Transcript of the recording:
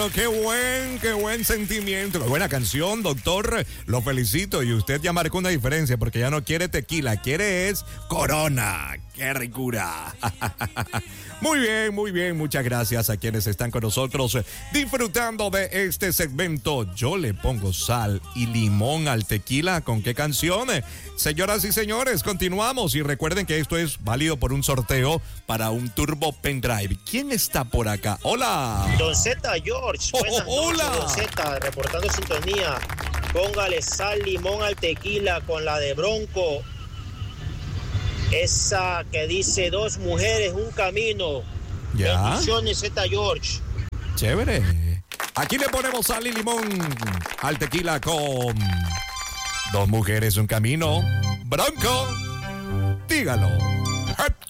Qué buen sentimiento, qué buena canción, doctor. Lo felicito y usted ya marcó una diferencia porque ya no quiere tequila, quiere es Corona. ¡Qué ricura! Muy bien, muchas gracias a quienes están con nosotros disfrutando de este segmento. Yo le pongo sal y limón al tequila. ¿Con qué canción? Señoras y señores, continuamos y recuerden que esto es válido por un sorteo para un Turbo Pendrive. ¿Quién está por acá? ¡Hola! Don Z George, buenas noches, hola. Don Z, reportando sintonía. Póngale sal, limón al tequila con la de Bronco. Esa que dice dos mujeres, un camino. ¿Ya? Bendiciones, Z George. Chévere. Aquí le ponemos sal y limón al tequila con dos mujeres, un camino. Bronco, dígalo.